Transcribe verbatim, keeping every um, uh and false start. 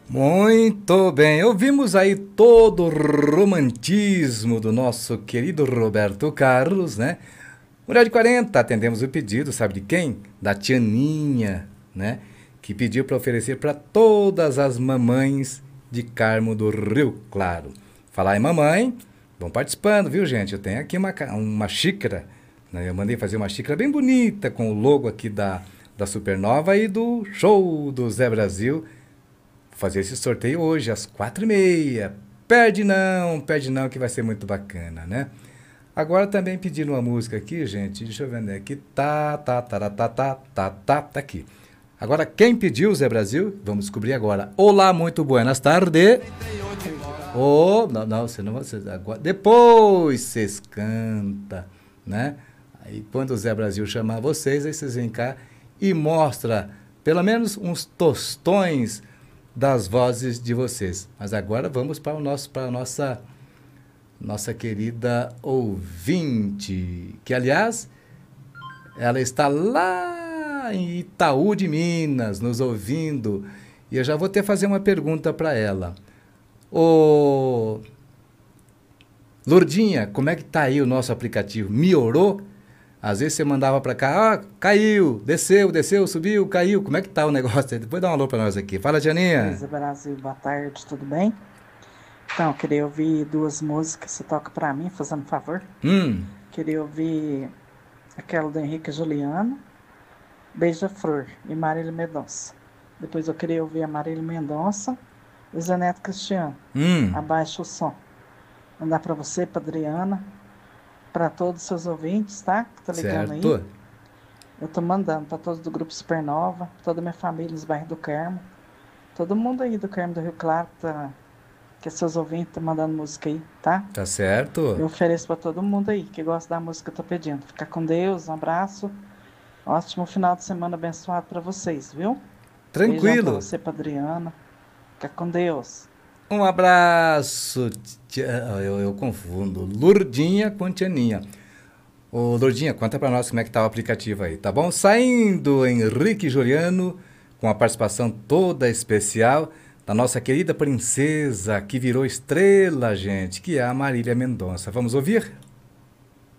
Muito bem, ouvimos aí todo o romantismo do nosso querido Roberto Carlos, né? Mulher de quarenta, atendemos o pedido, sabe de quem? Da Tianinha, né? Que pediu para oferecer para todas as mamães de Carmo do Rio Claro. Falar em mamãe, vão participando, viu, gente? Eu tenho aqui uma, ca- uma xícara, né? Eu mandei fazer uma xícara bem bonita com o logo aqui da, da Supernova e do show do Zé Brasil. Fazer esse sorteio hoje, às quatro e meia. Perde não, perde não, que vai ser muito bacana, né? Agora também pediram uma música aqui, gente. Deixa eu ver onde é que tá, tá, tá, tá, tá, tá, tá, tá, tá aqui. Agora, quem pediu, Zé Brasil? Vamos descobrir agora. Olá, muito buenas tardes. Oh, não, não, você não vai... Você, agora, depois vocês cantam, né? Aí, quando o Zé Brasil chamar vocês, aí vocês vêm cá e mostra pelo menos uns tostões das vozes de vocês. Mas agora vamos para o nosso, para a nossa, nossa querida ouvinte, que aliás, ela está lá em Itaú de Minas, nos ouvindo. E eu já vou até fazer uma pergunta para ela. Ô, Lourdinha, como é que tá aí o nosso aplicativo? Melhorou? Às vezes você mandava para cá, ah, caiu, desceu, desceu, subiu, caiu. Como é que tá o negócio? Depois dá um alô para nós aqui. Fala, Janinha. Luísa Brasil, boa tarde, tudo bem? Então, queria ouvir duas músicas, você toca pra mim, fazendo um favor. Hum, Queria ouvir aquela do Henrique e Juliano, Beija-Flor e Marília Mendonça. Depois eu queria ouvir a Marília Mendonça e o Zé Neto Cristiano, hum, Abaixa o Som. Mandar pra você, pra Adriana, pra todos os seus ouvintes, tá? Que tá ligando aí. certo. Eu tô mandando pra todos do Grupo Supernova, toda a minha família, os bairros do Carmo. Todo mundo aí do Carmo do Rio Claro, tá, que é seus ouvintes, tá mandando música aí, tá? Tá certo. Eu ofereço pra todo mundo aí que gosta da música que eu tô pedindo. Fica com Deus, um abraço. Ótimo final de semana abençoado pra vocês, viu? Beijão pra Tranquilo. você, pra Adriana. Fica com Deus. Um abraço. tia- Eu, eu confundo. Lourdinha com Tianinha. Ô, Lourdinha, conta pra nós como é que tá o aplicativo aí, tá bom? Saindo Henrique e Juliano, com a participação toda especial da nossa querida princesa que virou estrela, gente, que é a Marília Mendonça. Vamos ouvir?